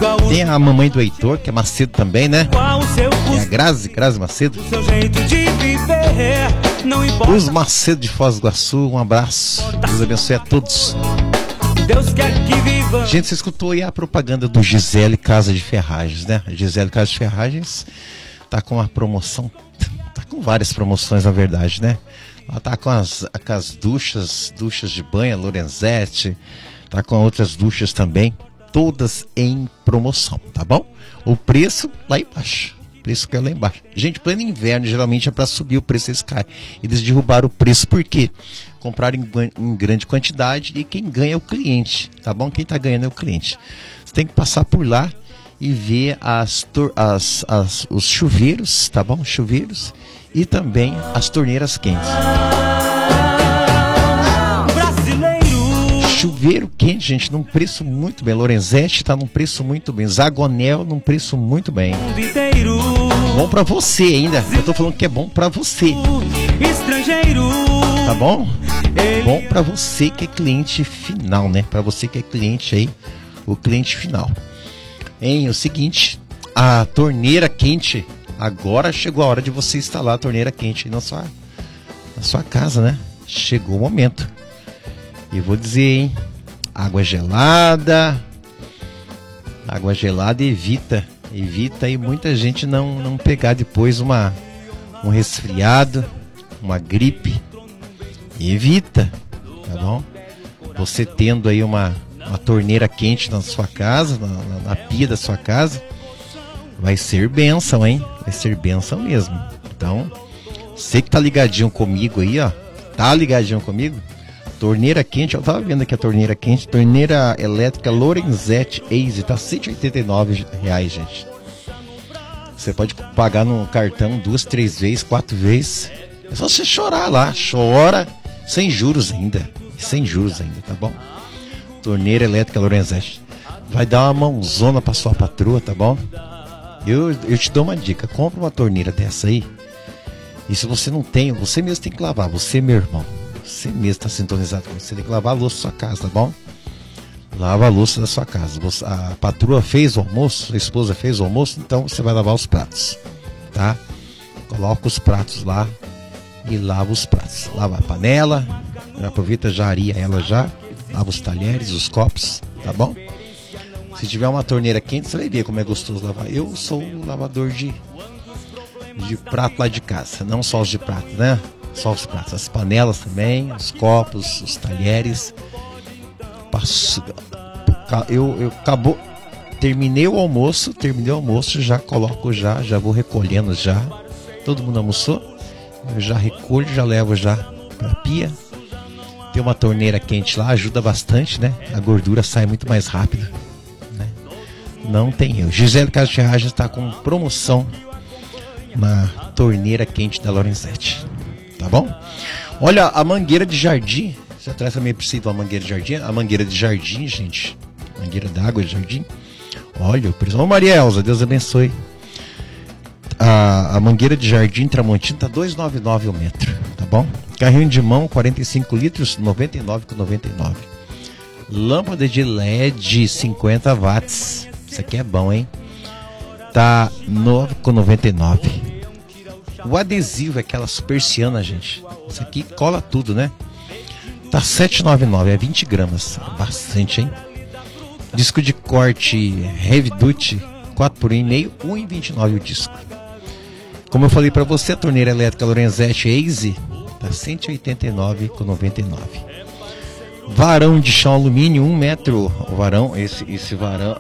Tem a mamãe do Heitor, que é Macedo também, né? É a Grazi Macedo. Os Macedo de Foz do Iguaçu, um abraço. Deus abençoe a todos. Gente, você escutou aí a propaganda do Gisele Casa de Ferragens, né? A Gisele Casa de Ferragens tá com uma promoção, tá com várias promoções, na verdade, né? Ela tá com as duchas de banho, a Lorenzetti, tá com outras duchas também, todas em promoção, tá bom? O preço lá embaixo. O preço que é lá embaixo. Gente, pleno inverno geralmente é para subir o preço, eles caem. Eles derrubaram o preço porque compraram em grande quantidade e quem ganha é o cliente, tá bom? Quem tá ganhando é o cliente. Você tem que passar por lá e ver os chuveiros, tá bom? Chuveiros e também as torneiras quentes. Chuveiro quente, gente, num preço muito bem. Lorenzetti tá num preço muito bem. Zagonel num preço muito bem. Bom pra você ainda. Eu tô falando que é bom pra você. Tá bom? Bom pra você que é cliente final, né? Pra você que é cliente aí, o cliente final. Hein, o seguinte, a torneira quente, agora chegou a hora de você instalar a torneira quente na sua casa, né? Chegou o momento. E vou dizer, hein, água gelada evita aí muita gente não pegar depois um resfriado, uma gripe. Evita, tá bom? Você tendo aí uma torneira quente na sua casa, na pia da sua casa, vai ser bênção, hein? Vai ser bênção mesmo. Então, você que tá ligadinho comigo aí, ó, torneira quente, eu tava vendo aqui a torneira quente, torneira elétrica Lorenzetti Ace, tá R$189, gente. Você pode pagar no cartão 2, 3 vezes, 4 vezes. É só você chorar lá, chora sem juros ainda, tá bom? Torneira elétrica Lorenzetti. Vai dar uma mãozona pra sua patroa, tá bom? Eu te dou uma dica, compra uma torneira dessa aí. E se você não tem, você mesmo tem que lavar, você, meu irmão. Você mesmo está sintonizado com você. Tem que lavar a louça da sua casa, tá bom? Lava a louça da sua casa. A patroa fez o almoço, a esposa fez o almoço, então você vai lavar os pratos, tá? Coloca os pratos lá e lava os pratos. Lava a panela, aproveita, já aria ela já. Lava os talheres, os copos, tá bom? Se tiver uma torneira quente, você vai ver como é gostoso lavar. Eu sou um lavador de prato lá de casa, não só os de prato, né? Só os pratos, as panelas também, os copos, os talheres. Terminei o almoço, já coloco já vou recolhendo já. Todo mundo almoçou, eu já recolho, já levo já pra pia. Tem uma torneira quente lá, ajuda bastante, né? A gordura sai muito mais rápido, né? Não tem erro. Gisele Casa de Ferragens está com promoção na torneira quente da Lorenzetti. Tá bom? Olha, a mangueira de jardim. Você atrás também precisa de uma mangueira de jardim. A mangueira de jardim, gente. Mangueira d'água de jardim. Olha, o preço. Ô, Maria Elza, Deus abençoe. A mangueira de jardim Tramontina tá R$2,99 o metro. Tá bom? Carrinho de mão, 45 litros, R$ 99,99. Lâmpada de LED, 50 watts. Isso aqui é bom, hein? Tá R$ 9,99. O adesivo é aquela persiana, gente. Isso aqui cola tudo, né? Tá R$ 7,99, é 20 gramas. Bastante, hein? Disco de corte Heavy Duty 4x1,5, R$ 1,29 o disco. Como eu falei pra você, a torneira elétrica Lorenzetti Ace tá R$ 189,99. Varão de chão alumínio, 1 metro. O varão, esse varal,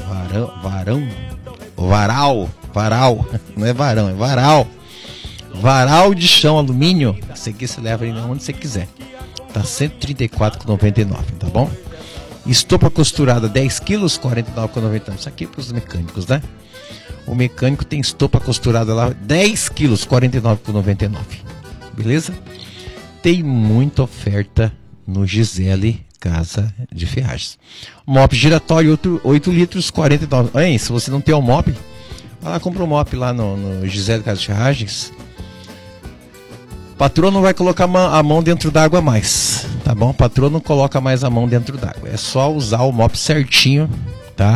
não é varão, é varal. Varal de chão alumínio, esse aqui você leva ele onde você quiser. Tá R$ 134,99, tá bom? Estopa costurada 10 quilos, R$ 49,99. Isso aqui é para os mecânicos, né? O mecânico tem estopa costurada lá 10 quilos, R$ 49,99. Beleza? Tem muita oferta no Gisele Casa de Ferragens. Mop giratório 8 litros, R$ 49,00. Hein, se você não tem o mop, vai lá, compra o mop lá no Gisele Casa de Ferragens. Patroa não vai colocar a mão dentro d'água mais, tá bom? Patroa não coloca mais a mão dentro d'água. É só usar o mop certinho